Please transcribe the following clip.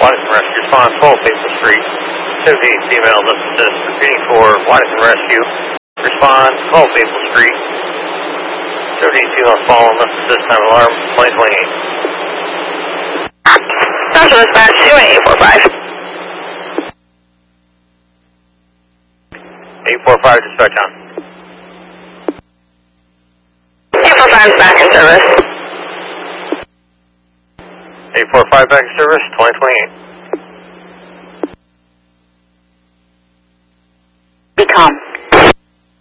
Waddington Rescue, respond 12 Maple Street. 70 female assist, repeating for Waddington Rescue, respond 12 Maple Street. 70 female following assist, time alarm 2028. Central Dispatch 28845. 845 dispatch on. 845 is back in service. 845 back in service, 2028.